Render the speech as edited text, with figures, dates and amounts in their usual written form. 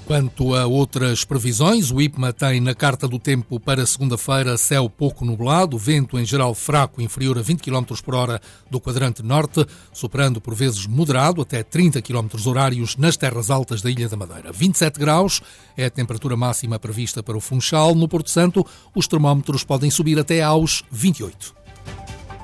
Quanto a outras previsões, o IPMA tem na carta do tempo para segunda-feira céu pouco nublado, vento em geral fraco, inferior a 20 km por hora do quadrante norte, superando por vezes moderado até 30 km horários nas terras altas da Ilha da Madeira. 27 graus é a temperatura máxima prevista para o Funchal. No Porto Santo, os termómetros podem subir até aos 28.